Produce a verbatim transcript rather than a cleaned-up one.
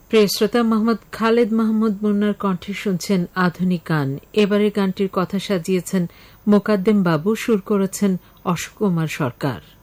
প্রিয় শ্রোতা, মোহাম্মদ খালেদ মাহমুদ মুন্নার কণ্ঠে শুনছেন আধুনিক গান। এবারে গানটির কথা সাজিয়েছেন মোকাদ্দেম বাবু, সুর করেছেন অশোক কুমার সরকার।